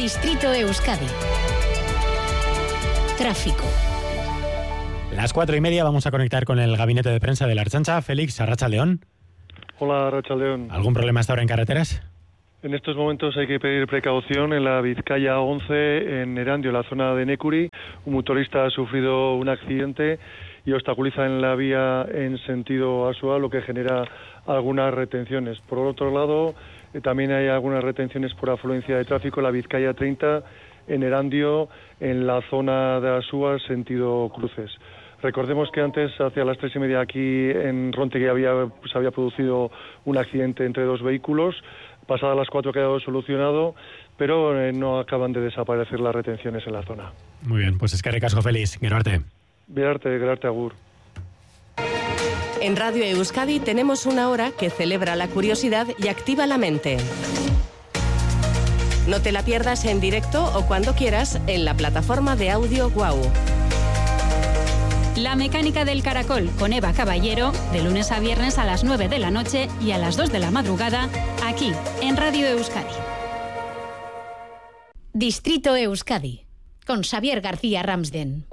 Distrito Euskadi. Tráfico. Las 4:30 vamos a conectar con el gabinete de prensa de la Ertzaintza. Félix, Arratsaldeón. Hola, Arratsaldeón. ¿Algún problema hasta ahora en carreteras? En estos momentos hay que pedir precaución en la Vizcaya 11, en Erandio, la zona de Nécuri. Un motorista ha sufrido un accidente y obstaculiza en la vía en sentido Asúa, lo que genera algunas retenciones. Por otro lado, también hay algunas retenciones por afluencia de tráfico en la Vizcaya 30, en Erandio, en la zona de Asúa, sentido cruces. Recordemos que antes, hacia las 3:30 aquí en Rontegui, se había producido un accidente entre dos vehículos. Pasadas las 4 ha quedado solucionado, pero no acaban de desaparecer las retenciones en la zona. Muy bien, pues eskerrik asko, Félix. Gero arte. Gerarte, agur. En Radio Euskadi tenemos una hora que celebra la curiosidad y activa la mente. No te la pierdas en directo o cuando quieras en la plataforma de audio Guau. La mecánica del caracol con Eva Caballero, de lunes a viernes a las 9 de la noche y a las 2 de la madrugada, aquí en Radio Euskadi. Distrito Euskadi, con Xavier García Ramsden.